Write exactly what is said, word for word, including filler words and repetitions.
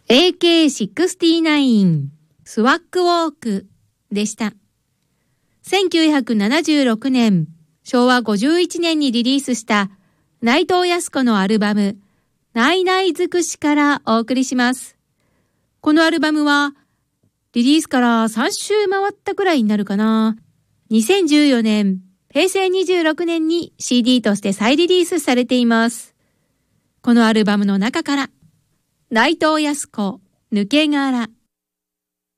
エーケーろくじゅうきゅう スワッグウォークでした。せんきゅうひゃくななじゅうろくねん、しょうわごじゅういちねんにリリースした内藤康子のアルバム、ないない尽くしからお送りします。このアルバムは、リリースからさんしゅう回ったくらいになるかな。にせんじゅうよねん、へいせいにじゅうろくねんに シーディー として再リリースされています。このアルバムの中から、内藤康子、抜け殻。